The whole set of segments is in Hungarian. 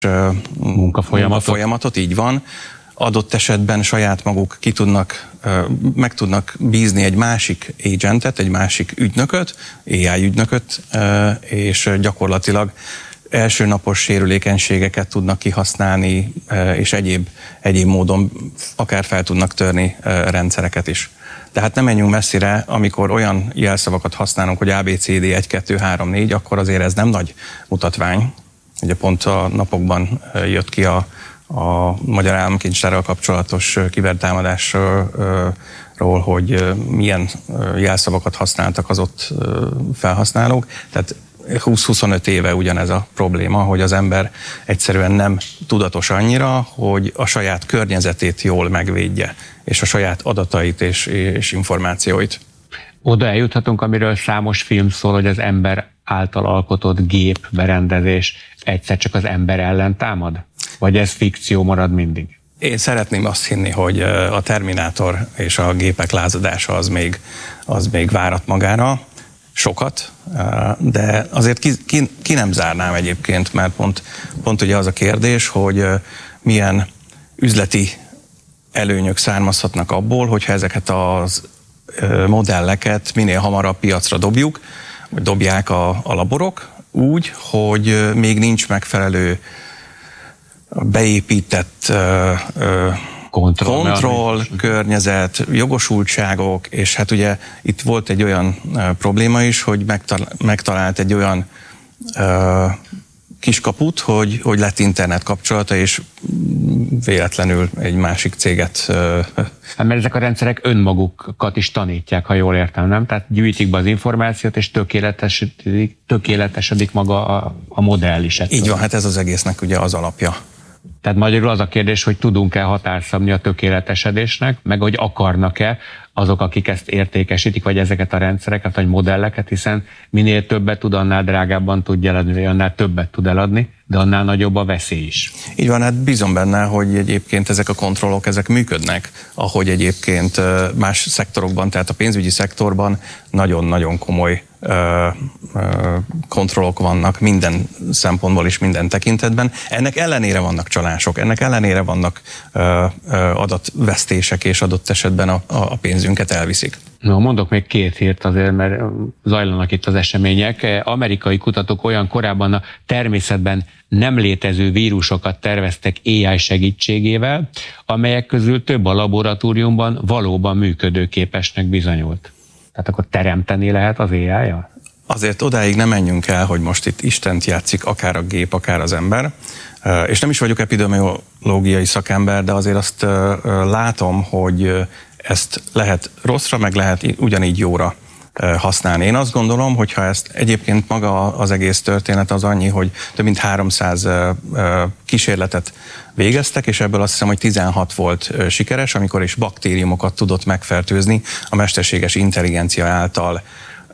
munkafolyamatot, így van. Adott esetben saját maguk meg tudnak bízni egy másik agentet, egy másik ügynököt, AI ügynököt, és gyakorlatilag elsőnapos sérülékenységeket tudnak kihasználni, és egyéb módon akár fel tudnak törni rendszereket is. Tehát nem menjünk messzire, amikor olyan jelszavakat használunk, hogy ABCD 1, 2, 3, 4, akkor azért ez nem nagy mutatvány. Ugye pont a napokban jött ki a Magyar Államkincstárral kapcsolatos kibertámadásról, hogy milyen jelszavakat használtak az ott felhasználók. Tehát 20-25 éve ugyanez a probléma, hogy az ember egyszerűen nem tudatos annyira, hogy a saját környezetét jól megvédje, és a saját adatait és információit. Oda eljuthatunk, amiről számos film szól, hogy az ember által alkotott gép, berendezés egyszer csak az ember ellen támad? Vagy ez fikció marad mindig? Én szeretném azt hinni, hogy a Terminátor és a gépek lázadása az még várat magára, sokat, de azért ki nem zárnám egyébként, mert pont ugye az a kérdés, hogy milyen üzleti előnyök származhatnak abból, hogyha ezeket az modelleket minél hamarabb piacra dobjuk, vagy dobják a laborok úgy, hogy még nincs megfelelő beépített kontroll, környezet, jogosultságok, és hát ugye itt volt egy olyan probléma is, hogy megtalált egy olyan kiskaput, hogy lett internet kapcsolata, és véletlenül egy másik céget. Hát mert ezek a rendszerek önmagukat is tanítják, ha jól értem, nem? Tehát gyűjtik be az információt, és tökéletesedik maga a modell is. Így van, hát ez az egésznek ugye az alapja. Tehát magyarul az a kérdés, hogy tudunk-e határszabni a tökéletesedésnek, meg hogy akarnak-e azok, akik ezt értékesítik, vagy ezeket a rendszereket, vagy modelleket, hiszen minél többet tud, annál drágábban tud eladni, vagy annál többet tud eladni, de annál nagyobb a veszély is. Így van, hát bízom benne, hogy egyébként ezek a kontrollok, ezek működnek, ahogy egyébként más szektorokban, tehát a pénzügyi szektorban nagyon-nagyon komoly kontrollok vannak minden szempontból és minden tekintetben. Ennek ellenére vannak csalások, ennek ellenére vannak adatvesztések, és adott esetben a pénzünket elviszik. No, mondok még két hírt azért, mert zajlanak itt az események. Amerikai kutatók olyan korábban a természetben nem létező vírusokat terveztek AI segítségével, amelyek közül több a laboratóriumban valóban működőképesnek bizonyult. Tehát akkor teremteni lehet az AI-jal? Azért odáig nem menjünk el, hogy most itt Istent játszik akár a gép, akár az ember. És nem is vagyok epidemiológiai szakember, de azért azt látom, hogy ezt lehet rosszra, meg lehet ugyanígy jóra használni. Én azt gondolom, hogy ha ezt egyébként maga az egész történet az annyi, hogy több mint 300 kísérletet végeztek, és ebből azt hiszem, hogy 16 volt sikeres, amikor is baktériumokat tudott megfertőzni a mesterséges intelligencia által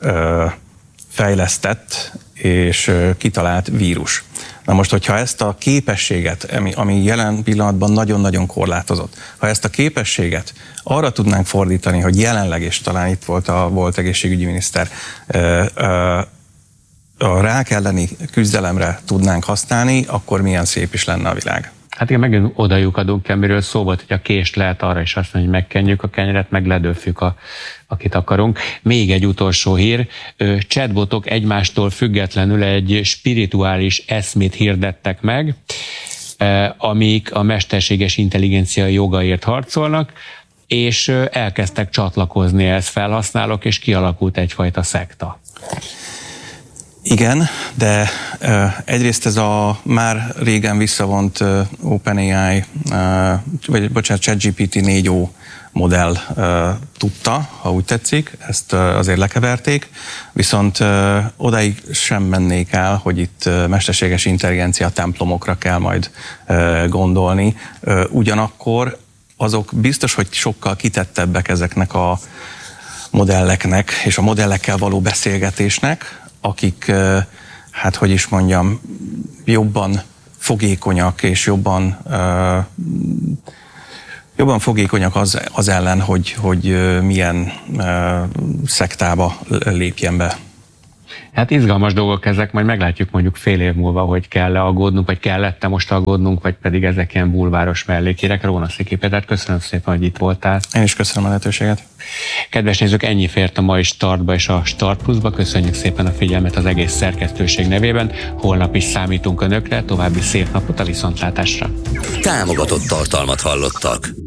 fejlesztett és kitalált vírus. Na most, hogyha ezt a képességet, ami jelen pillanatban nagyon-nagyon korlátozott, ha ezt a képességet arra tudnánk fordítani, hogy jelenleg, és talán itt volt a volt egészségügyi miniszter, a rák elleni küzdelemre tudnánk használni, akkor milyen szép is lenne a világ. Hát igen, megint odajukadunk, amiről szó volt, hogy a kést lehet arra is azt mondani, hogy megkenjük a kenyeret, meg ledöffük, akit akarunk. Még egy utolsó hír, chatbotok egymástól függetlenül egy spirituális eszmét hirdettek meg, amik a mesterséges intelligencia jogaért harcolnak, és elkezdtek csatlakozni ehhez felhasználók, és kialakult egyfajta szekta. Igen, de egyrészt ez a már régen visszavont OpenAI, ChatGPT 4o modell tudta, ha úgy tetszik, ezt azért lekeverték, viszont odáig sem mennék el, hogy itt mesterséges intelligencia templomokra kell majd gondolni. Ugyanakkor azok biztos, hogy sokkal kitettebbek ezeknek a modelleknek, és a modellekkel való beszélgetésnek, akik, hát hogy is mondjam, jobban fogékonyak, és jobban fogékonyak az ellen, hogy milyen szektába lépjen be. Hát izgalmas dolgok ezek, majd meglátjuk mondjuk fél év múlva, hogy kell-e aggódnunk, vagy kellett-e most aggódnunk, vagy pedig ezek ilyen bulváros mellékérek. Róna Széki Péter, köszönöm szépen, hogy itt voltál. Én is köszönöm a lehetőséget. Kedves nézők, ennyi fért a mai Startba és a Start Pluszba. Köszönjük szépen a figyelmet az egész szerkesztőség nevében. Holnap is számítunk Önökre, további szép napot, a viszontlátásra. Támogatott tartalmat hallottak.